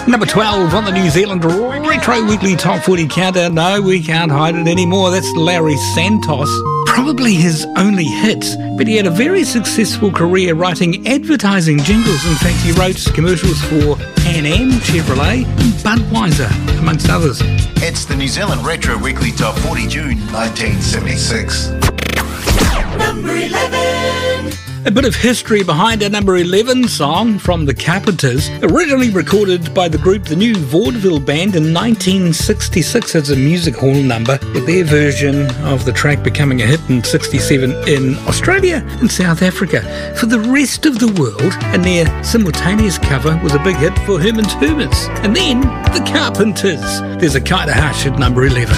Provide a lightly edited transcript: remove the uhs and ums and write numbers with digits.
Number 12 on the New Zealand Retro Weekly Top 40 Countdown. No, we can't hide it anymore. That's Larry Santos. Probably his only hit, but he had a very successful career writing advertising jingles. In fact, he wrote commercials for Pan Am, Chevrolet, and Budweiser, amongst others. It's the New Zealand Retro Weekly Top 40, June 1976. Number 11. A bit of history behind our number 11 song from the Carpenters, originally recorded by the group The New Vaudeville Band in 1966 as a music hall number, with their version of the track becoming a hit in 67 in Australia and South Africa. For the rest of the world, and their simultaneous cover was a big hit for Herman's Hermits. And then the Carpenters. There's a Kinda Hush at number 11.